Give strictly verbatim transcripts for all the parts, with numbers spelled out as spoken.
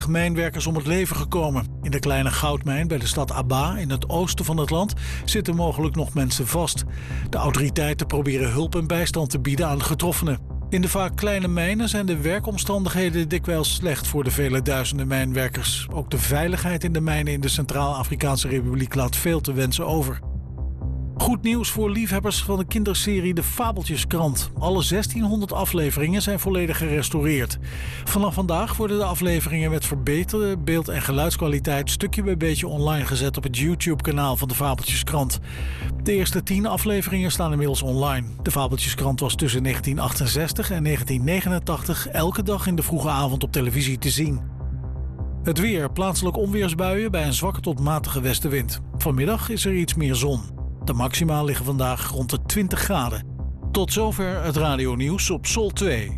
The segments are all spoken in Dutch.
mijnwerkers om het leven gekomen. In de kleine goudmijn bij de stad Aba in het oosten van het land zitten mogelijk nog mensen vast. De autoriteiten proberen hulp en bijstand te bieden aan de getroffenen. In de vaak kleine mijnen zijn de werkomstandigheden dikwijls slecht voor de vele duizenden mijnwerkers. Ook de veiligheid in de mijnen in de Centraal-Afrikaanse Republiek laat veel te wensen over. Goed nieuws voor liefhebbers van de kinderserie De Fabeltjeskrant. Alle zestienhonderd afleveringen zijn volledig gerestaureerd. Vanaf vandaag worden de afleveringen met verbeterde beeld- en geluidskwaliteit stukje bij beetje online gezet op het YouTube-kanaal van De Fabeltjeskrant. De eerste tien afleveringen staan inmiddels online. De Fabeltjeskrant was tussen negentien achtenzestig en negentien negenentachtig elke dag in de vroege avond op televisie te zien. Het weer, plaatselijk onweersbuien bij een zwakke tot matige westenwind. Vanmiddag is er iets meer zon. De maxima liggen vandaag rond de twintig graden. Tot zover het radionieuws op Sol twee.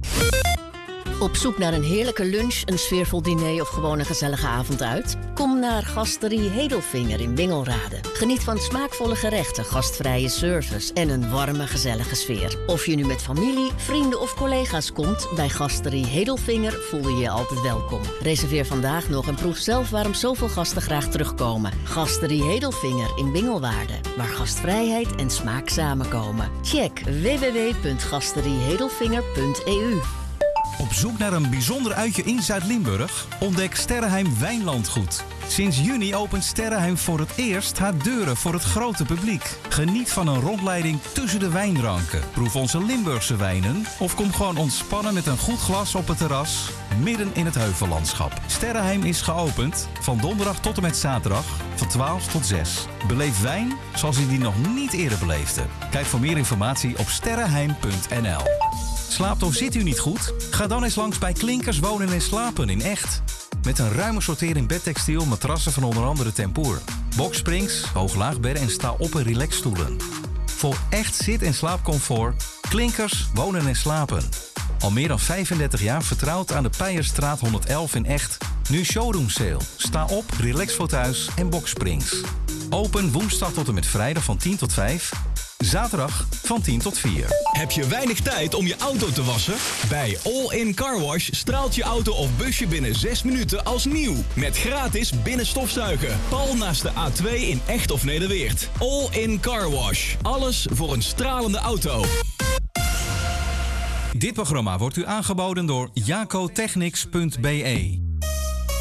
Op zoek naar een heerlijke lunch, een sfeervol diner of gewoon een gezellige avond uit? Kom naar Gasterie Hedelvinger in Wingelrade. Geniet van smaakvolle gerechten, gastvrije service en een warme, gezellige sfeer. Of je nu met familie, vrienden of collega's komt, bij Gasterie Hedelvinger voel je je altijd welkom. Reserveer vandaag nog en proef zelf waarom zoveel gasten graag terugkomen. Gasterie Hedelvinger in Wingelwaarde, waar gastvrijheid en smaak samenkomen. Check w w w punt gasteriehedelvinger punt e u. Op zoek naar een bijzonder uitje in Zuid-Limburg? Ontdek Sterrenheim Wijnlandgoed. Sinds juni opent Sterrenheim voor het eerst haar deuren voor het grote publiek. Geniet van een rondleiding tussen de wijnranken. Proef onze Limburgse wijnen of kom gewoon ontspannen met een goed glas op het terras midden in het heuvellandschap. Sterrenheim is geopend van donderdag tot en met zaterdag van twaalf tot zes. Beleef wijn zoals u die nog niet eerder beleefde. Kijk voor meer informatie op sterrenheim punt n l. Slaapt of zit u niet goed? Ga dan eens langs bij Klinkers Wonen en Slapen in Echt. Met een ruime sortering bedtextiel, matrassen van onder andere Tempoor. Boxsprings, hoog-laagbedden en sta-op- en relaxstoelen. Voor echt zit- en slaapcomfort. Klinkers Wonen en Slapen. Al meer dan vijfendertig jaar vertrouwd aan de Peijerstraat honderdelf in Echt. Nu showroom sale. Sta op, relaxfauteuils en boxsprings. Open woensdag tot en met vrijdag van tien tot vijf. Zaterdag van tien tot vier. Heb je weinig tijd om je auto te wassen? Bij All In Car Wash straalt je auto of busje binnen zes minuten als nieuw. Met gratis binnenstofzuigen. Pal naast de A twee in Echt of Nederweert. All In Car Wash. Alles voor een stralende auto. Dit programma wordt u aangeboden door jaco technics punt b e.